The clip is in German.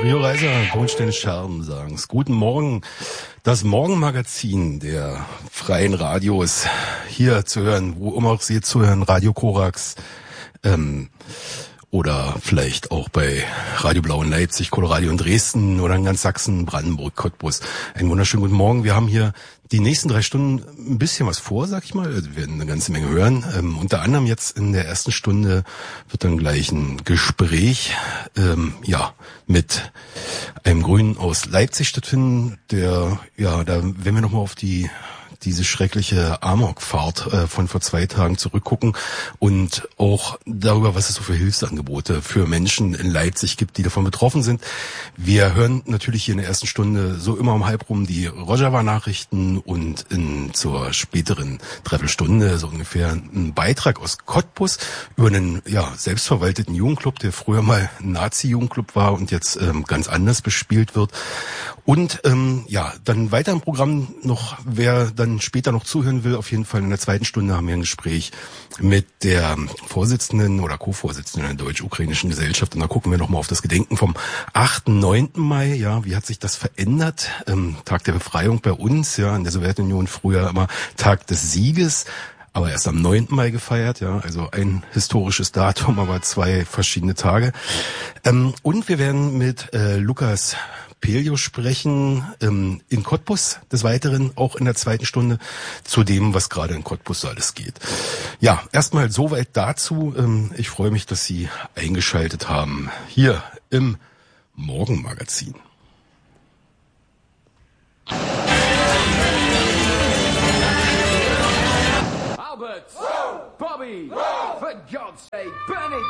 Rio Reiser, Tonsteine Scherben sagen's. Guten Morgen. Das Morgenmagazin der freien Radios hier zu hören, wo immer auch Sie zuhören, Radio Korax, oder vielleicht auch bei Radio Blau in Leipzig, Coloradio in Dresden oder in ganz Sachsen, Brandenburg, Cottbus. Einen wunderschönen guten Morgen. Wir haben hier die nächsten 3 Stunden ein bisschen was vor, sag ich mal. Also wir werden eine ganze Menge hören. Unter anderem jetzt in der ersten Stunde wird dann gleich ein Gespräch mit einem Grünen aus Leipzig stattfinden. Da werden wir nochmal auf diese schreckliche Amokfahrt von vor 2 Tagen zurückgucken und auch darüber, was es so für Hilfsangebote für Menschen in Leipzig gibt, die davon betroffen sind. Wir hören natürlich hier in der ersten Stunde so immer um halb rum die Rojava-Nachrichten und zur späteren Dreiviertelstunde so ungefähr einen Beitrag aus Cottbus über einen selbstverwalteten Jugendclub, der früher mal ein Nazi-Jugendclub war und jetzt ganz anders bespielt wird. Und dann weiter im Programm noch, wer dann später noch zuhören will, auf jeden Fall in der zweiten Stunde haben wir ein Gespräch mit der Vorsitzenden oder Co-Vorsitzenden der Deutsch-Ukrainischen Gesellschaft. Und da gucken wir nochmal auf das Gedenken vom 8. 9. Mai. Ja, wie hat sich das verändert? Tag der Befreiung bei uns, ja, in der Sowjetunion früher immer Tag des Sieges, aber erst am 9. Mai gefeiert, ja, also ein historisches Datum, aber 2 verschiedene Tage. Und wir werden mit Lukas Pelio sprechen, in Cottbus, des Weiteren auch in der zweiten Stunde, zu dem, was gerade in Cottbus alles geht. Ja, erstmal soweit dazu. Ich freue mich, dass Sie eingeschaltet haben, hier im Morgenmagazin. Albert! Bobby! For God's sake, Bernie!